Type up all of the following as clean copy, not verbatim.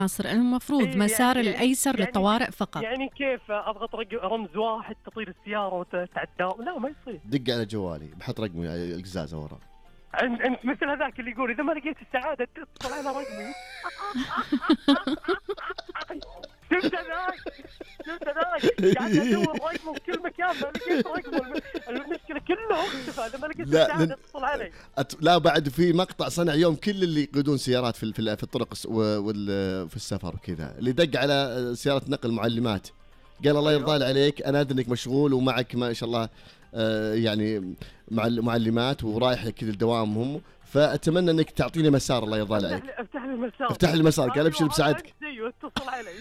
ناصر المفروض مسار الأيسر للطوارئ فقط. يعني كيف أضغط رمز واحد تطير السيارة وتتعدى؟ لا ما يصير. دق على جوالي بحط رقمي على القزازة ورا. أنت مثل هذاك اللي يقول إذا ما لقيت السعادة اتصل على رقمي. شفت هذاك قاعد أدور رقمه في كل مكان ما لقيت رقمه. المشكلة كله اختفى. إذا ما لقيت السعادة اتصل علي. لا بعد في مقطع صنع يوم كل اللي يقودون سيارات في الطرق وفي السفر وكذا، اللي دق على سيارة نقل معلمات قال الله يرضى عليك أنا أدري إنك مشغول ومعك ما شاء الله يعني مع المعلمات ورايح كذا لدوامهم، فأتمنى أنك تعطيني مسار الله يرضى عليك. افتح لي المسار. قال ابشر بساعدك. اتصل علي.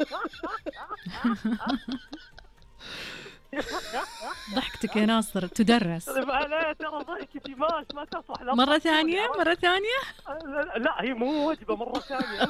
ضحكتك يا ناصر تدرس. لا ترى ضحكتي ما تصلح. مرة ثانية. لا هي مو واجبة مرة ثانية.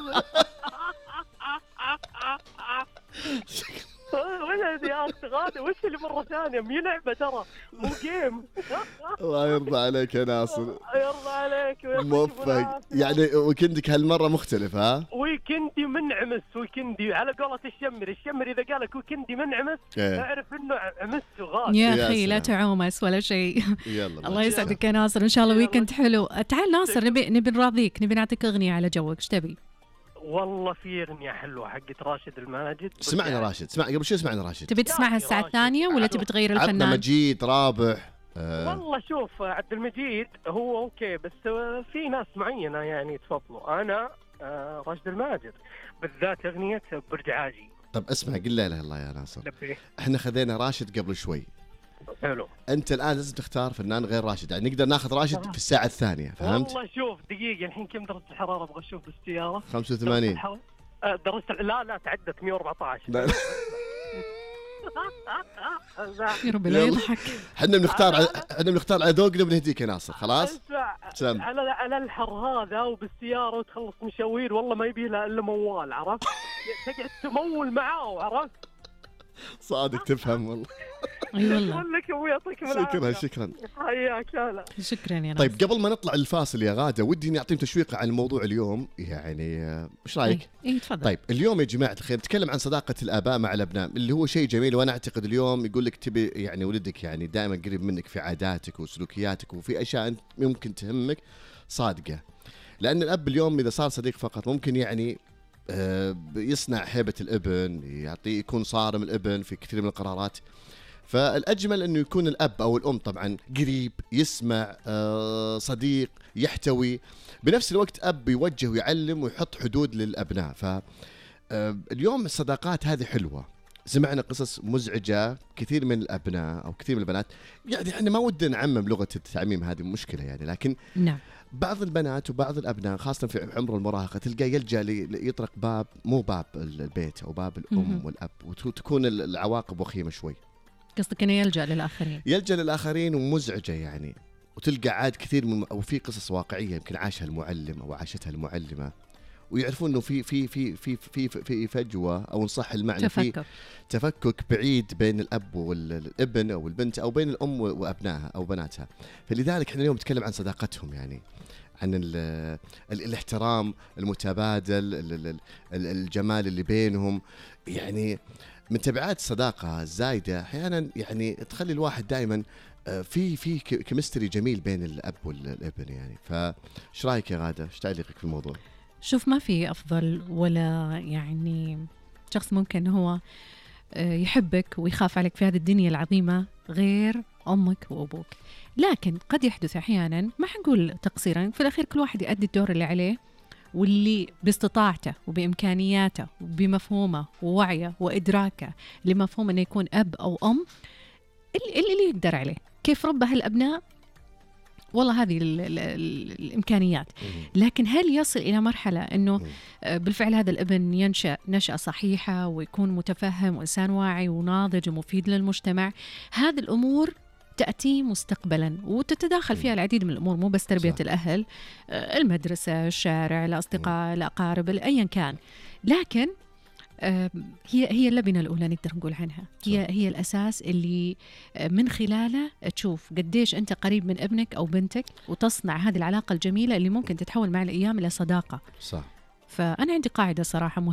ولا يا أخي غادة وش اللي مرة ثانية؟ مي لعبة ترى مو جيم. الله يرضى عليك يا ناصر. يرضى عليك موفق. يعني ويكندك هالمرة مختلف ها؟ ويكندي منعمس. ويكندي على قولة الشمر إذا قالك ويكندي منعمس اعرف إنه عمس وغاد. يا أخي لا تعومس ولا شيء. الله يسعدك يا ناصر إن شاء الله ويكند حلو. تعال ناصر نبي نراضيك، نبي نعطيك أغنية على جوك. إيش تبي؟ والله في أغنية حلوة حقت راشد الماجد. سمعنا راشد. قبل شو سمعنا راشد؟ تبي تسمعها الساعة الثانية ولا تبي تغير الفنان؟ عبد المجيد رابح. والله شوف عبد المجيد هو أوكي بس في ناس معينة يعني تفضلوا. أنا راشد الماجد بالذات أغنية برج عاجي. طب اسمع قل لا إله إلا الله يا ناصر. احنا خذينا راشد قبل شوي. حلو. انت الان لازم تختار فنان غير راشد، يعني نقدر ناخذ راشد في الساعه الثانيه. فهمت؟ والله شوف دقيقه الحين كم درجه الحراره ابغى اشوف بالسياره. 85 درجه لا تعدت 114. يا رب لا يضحك. احنا بنختار على ذوقنا وبنهديك يا ناصر. خلاص على الحر هذا وبالسياره وتخلص مشاوير والله ما يبي له الا موال. عرفت تقعد تمول معاه. عرفت صادق تفهم والله. اي والله. اقول لك ابوي يعطيك العافيه. شكرا حياك. لا شكرا يا ناصر. طيب قبل ما نطلع الفاصل يا غاده ودي اني اعطيهم تشويقه عن الموضوع اليوم. يعني ايش رايك؟ اي تفضل. طيب اليوم يا جماعه الخير نتكلم عن صداقه الاباء مع الابناء اللي هو شيء جميل، وانا اعتقد اليوم يقول لك تبي يعني ولدك يعني دائما قريب منك في عاداتك وسلوكياتك وفي اشياء انت ممكن تهمك صادقه، لان الاب اليوم اذا صار صديق فقط ممكن يعني يصنع هيبة الابن، يكون صارم الابن في كثير من القرارات. فالأجمل أنه يكون الأب أو الأم طبعا قريب، يسمع، صديق، يحتوي، بنفس الوقت أب يوجه ويعلم ويحط حدود للأبناء. فاليوم الصداقات هذه حلوة. سمعنا قصص مزعجة كثير من الأبناء أو كثير من البنات، يعني احنا ما ودنا نعمم لغة التعميم هذه مشكلة يعني، لكن نعم بعض البنات وبعض الأبناء خاصة في عمر المراهقة تلقى يلجأ يطرق باب مو باب البيت أو باب الأم والأب، وتكون العواقب وخيمة شوي. قصدك إنه يلجأ للآخرين ومزعجة يعني، وتلقى عاد كثير من أو في قصص واقعية يمكن عاشها المعلم أو عاشتها المعلمة، ويعرفون إنه في فجوة أو إن صح المعنى في تفكك بعيد بين الأب والابن أو البنت أو بين الأم وأبنائها أو بناتها. فلذلك إحنا اليوم نتكلم عن صداقتهم، يعني عن الاحترام المتبادل، الجمال اللي بينهم. يعني من تبعات الصداقة الزايدة أحيانا يعني تخلي الواحد دائما في كيمستري جميل بين الأب والابن يعني. فايش رأيك يا غادة؟ ايش تعليقك في الموضوع؟ شوف ما في أفضل ولا يعني شخص ممكن هو يحبك ويخاف عليك في هذه الدنيا العظيمة غير أمك وأبوك، لكن قد يحدث أحيانا ما حنقول تقصيرا، في الأخير كل واحد يؤدي الدور اللي عليه واللي باستطاعته وبإمكانياته وبمفهومه ووعيه وإدراكه لمفهوم أنه يكون أب أو أم اللي يقدر عليه. كيف ربى هالأبناء؟ والله هذه الإمكانيات. لكن هل يصل إلى مرحلة أنه بالفعل هذا الابن ينشأ نشأة صحيحة ويكون متفهم وإنسان واعي وناضج ومفيد للمجتمع؟ هذه الأمور تأتي مستقبلا وتتداخل فيها العديد من الأمور، مو بس تربية الأهل، المدرسة، الشارع، الأصدقاء، الأقارب، أيا كان. لكن هي اللبنة الأولى نقدر نقول عنها، هي الأساس اللي من خلاله تشوف قديش أنت قريب من ابنك أو بنتك وتصنع هذه العلاقة الجميلة اللي ممكن تتحول مع الأيام إلى صداقة. صح. فأنا عندي قاعدة صراحة